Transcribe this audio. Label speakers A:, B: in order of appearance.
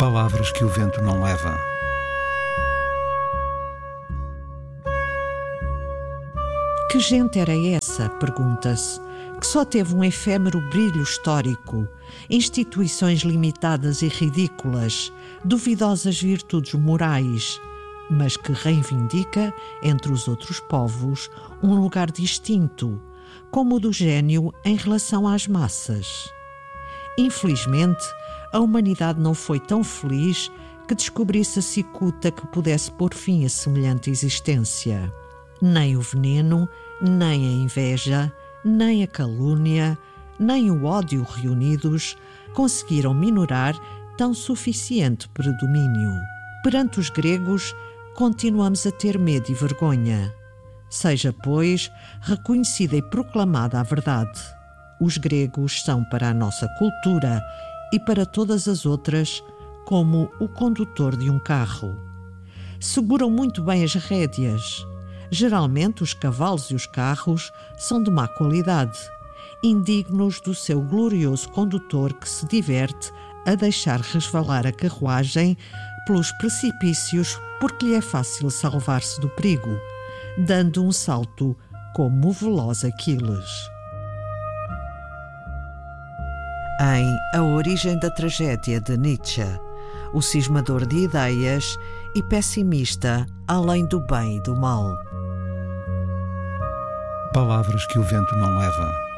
A: Palavras que o vento não leva.
B: Que gente era essa, pergunta-se, que só teve um efêmero brilho histórico, instituições limitadas e ridículas, duvidosas virtudes morais, mas que reivindica, entre os outros povos, um lugar distinto, como o do gênio em relação às massas. Infelizmente, a humanidade não foi tão feliz que descobrisse a cicuta que pudesse pôr fim a semelhante existência. Nem o veneno, nem a inveja, nem a calúnia, nem o ódio reunidos conseguiram minorar tão suficiente predomínio. Perante os gregos, continuamos a ter medo e vergonha. Seja, pois, reconhecida e proclamada a verdade. Os gregos são para a nossa cultura e para todas as outras como o condutor de um carro. Seguram muito bem as rédeas. Geralmente os cavalos e os carros são de má qualidade, indignos do seu glorioso condutor que se diverte a deixar resvalar a carruagem pelos precipícios porque lhe é fácil salvar-se do perigo, dando um salto como o veloz Aquiles. Em A Origem da Tragédia, de Nietzsche, o cismador de ideias e pessimista além do bem e do mal.
A: Palavras que o vento não leva.